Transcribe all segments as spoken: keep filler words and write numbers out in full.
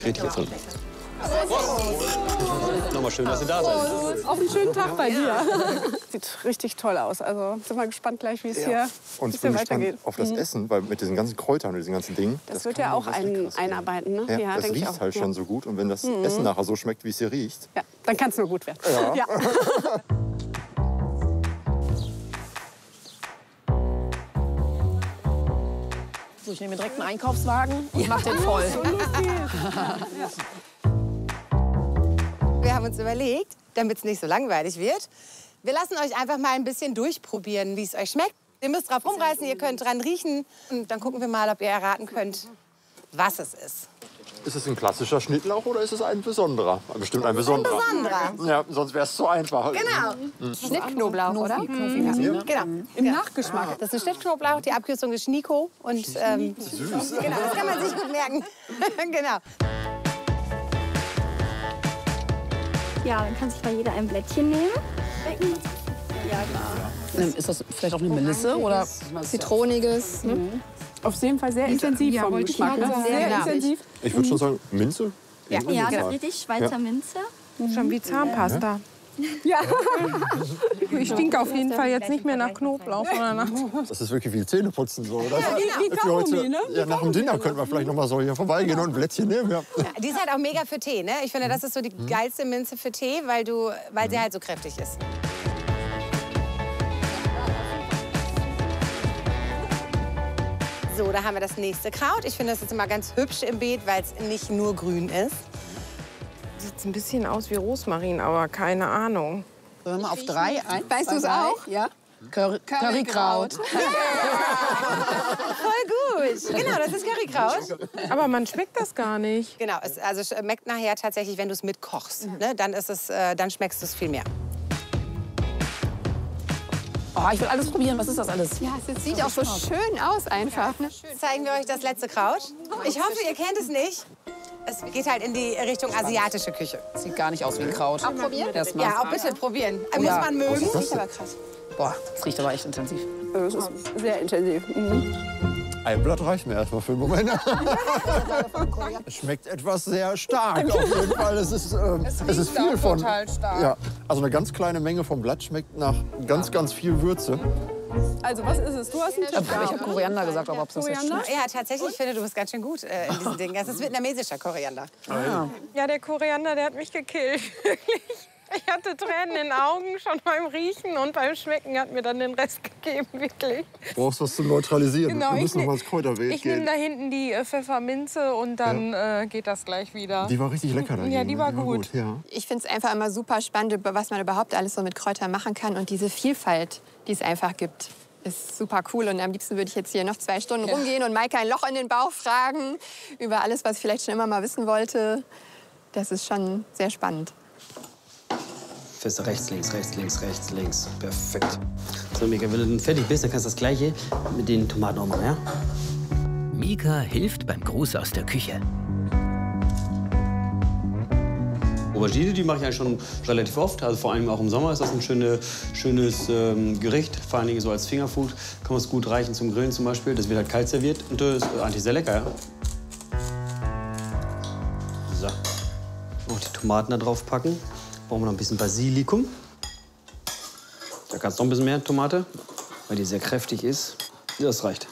Richtig gefüllt. Nochmal schön, dass Sie da sind. Auf einen schönen Tag bei dir. Sieht richtig toll aus. Also sind wir gespannt gleich, wie es hier, Und wie ich es hier bin weitergeht. gespannt auf das Essen, weil mit diesen ganzen Kräutern und diesen ganzen Dingen. Das, das wird kann ja auch was ein, Leckeres werden. einarbeiten, ne? Ja, Ja, das denk ich riecht auch. halt Ja. schon so gut. Und wenn das Essen nachher so schmeckt, wie es hier riecht. Ja, dann kann es nur gut werden. Ja. Ja. So, ich nehme direkt einen Einkaufswagen und mach den voll. Wir haben uns überlegt, damit es nicht so langweilig wird, wir lassen euch einfach mal ein bisschen durchprobieren, wie es euch schmeckt. Ihr müsst drauf rumreißen, ihr könnt dran riechen. Und dann gucken wir mal, ob ihr erraten könnt, was es ist. Ist es ein klassischer Schnittlauch oder ist es ein besonderer? Bestimmt ein besonderer. Ein besonderer. Ja, sonst wäre es zu einfach. Genau. Schnittknoblauch, oder? Ja. Genau. Im Nachgeschmack. Das ist Schnittknoblauch, die Abkürzung ist Schniko. Und, ähm, Süß. genau, das kann man sich gut merken. Genau. Ja, dann kann sich mal jeder ein Blättchen nehmen. Ist das vielleicht auch eine Melisse oder Zitroniges. Mhm. Auf jeden Fall sehr intensiv Ja, vom wollte ich Geschmack. gerade Ne? sagen. Sehr Ja. intensiv. Ich würde schon sagen, Minze? Ja, In ja, dem das Fall. ist richtig. Schweizer Ja. Minze. Schon wie Zahnpasta. Ja. Ich stinke auf jeden Fall jetzt nicht mehr nach Knoblauch, sondern nach... Das ist wirklich wie Zähneputzen so, oder? wie Für Kaugummi, heute- ne? Ja, nach dem Dinner könnten wir vielleicht noch mal so hier vorbeigehen und ein Blättchen nehmen. Ja. Ja, die ist halt auch mega für Tee, ne? Ich finde, das ist so die geilste Minze für Tee, weil, du, weil sie halt so kräftig ist. So, da haben wir das nächste Kraut. Ich finde, das ist immer ganz hübsch im Beet, weil es nicht nur grün ist. Sieht ein bisschen aus wie Rosmarin, aber keine Ahnung. Sollen wir mal auf drei? Eins, Weißt zwei, du es drei? auch? Ja. Curry, Currykraut. Voll gut. Genau, das ist Currykraut. Aber man schmeckt das gar nicht. Genau, es also schmeckt nachher tatsächlich, wenn du es mitkochst. Ne? Dann, ist es, äh, dann schmeckst du es viel mehr. Oh, ich will alles probieren. Was ist das alles? Ja, es sieht auch so schön aus einfach. Ne? Zeigen wir euch das letzte Kraut. Ich hoffe, ihr kennt es nicht. Es geht halt in die Richtung asiatische Küche. Sieht gar nicht aus wie ein Kraut. Auch probieren? Erstmal. Ja, auch bitte probieren. Muss ja. man mögen. Was ist das? aber krass. Boah, das riecht aber echt intensiv. Das ist sehr intensiv. Mhm. Ein Blatt reicht mir erstmal für einen Moment. Es schmeckt etwas sehr stark auf jeden Fall. Es ist, ähm, es ist viel von. total stark. Ja, also eine ganz kleine Menge vom Blatt schmeckt nach ganz, ganz viel Würze. Also, was ist es? Du hast einen Tipp. Ich habe Koriander gesagt, aber ob es das jetzt Koriander? stimmt. Ja, tatsächlich, ich finde, du bist ganz schön gut äh, in diesen Dingen. Das ist vietnamesischer Koriander. Ja, der Koriander, der hat mich gekillt. Wirklich. Ich hatte Tränen in den Augen schon beim Riechen und beim Schmecken hat mir dann den Rest gegeben, wirklich. Du brauchst was zum Neutralisieren. Genau, Wir ich müssen noch ne- mal ins Kräuterbeet Ich nehme gehen. da hinten die äh, Pfefferminze und dann äh, geht das gleich wieder. Die war richtig lecker dagegen. Ja, die war gut. Ja. Ich finde es einfach immer super spannend, was man überhaupt alles so mit Kräutern machen kann. Und diese Vielfalt, die es einfach gibt, ist super cool. Und am liebsten würde ich jetzt hier noch zwei Stunden rumgehen und Maike ein Loch in den Bauch fragen über alles, was ich vielleicht schon immer mal wissen wollte. Das ist schon sehr spannend. Feste rechts, links, rechts, links, rechts, links. Perfekt. So, Mika, wenn du dann fertig bist, dann kannst du das Gleiche mit den Tomaten auch machen, ja? Mika hilft beim Gruß aus der Küche. Aubergine, die mache ich eigentlich schon relativ oft. Also vor allem auch im Sommer ist das ein schöne, schönes ähm, Gericht. Vor allen Dingen so als Fingerfood kann man es gut reichen zum Grillen zum Beispiel. Das wird halt kalt serviert und das ist eigentlich sehr lecker, ja. So. Noch die Tomaten da drauf packen. Brauchen wir noch ein bisschen Basilikum. Da kannst du noch ein bisschen mehr Tomate, weil die sehr kräftig ist. Das reicht.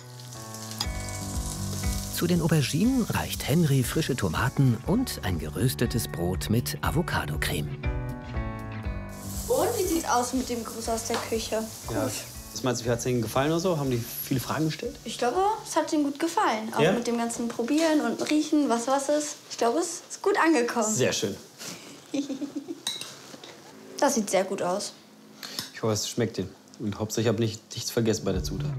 Zu den Auberginen reicht Henry frische Tomaten und ein geröstetes Brot mit Avocado-Creme. Und wie sieht's aus mit dem Gruß aus der Küche? Ja, was meinst du, wie hat es Ihnen gefallen oder so? Haben die viele Fragen gestellt? Ich glaube, es hat ihnen gut gefallen. Auch Ja? mit dem ganzen Probieren und Riechen, was was ist. Ich glaube, es ist gut angekommen. Sehr schön. Das sieht sehr gut aus. Ich hoffe, es schmeckt Ihnen. Und Hauptsache, ich habe nicht, nichts vergessen bei der Zutat.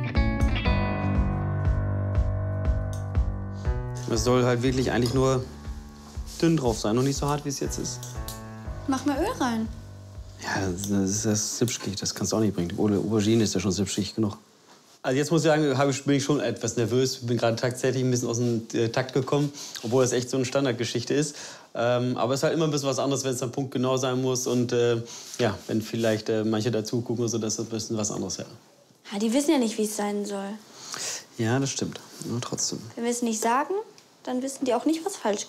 Es soll halt wirklich eigentlich nur dünn drauf sein und nicht so hart, wie es jetzt ist. Mach mal Öl rein. Ja, das ist das Sipschig, das kannst du auch nicht bringen. Ohne Aubergine ist ja schon sipschig genug. Also jetzt muss ich sagen, habe ich- bin ich schon etwas nervös. Ich bin gerade tatsächlich ein bisschen aus dem äh, Takt gekommen, obwohl das echt so eine Standardgeschichte ist. Ähm, aber es ist halt immer ein bisschen was anderes, wenn es dann punktgenau sein muss. Und äh, ja, wenn vielleicht äh, manche dazu gucken, so, das ist ein bisschen was anderes, ja. Ja, die wissen ja nicht, wie es sein soll. Ja, das stimmt. Nur trotzdem. Wenn wir es nicht sagen, dann wissen die auch nicht, was falsch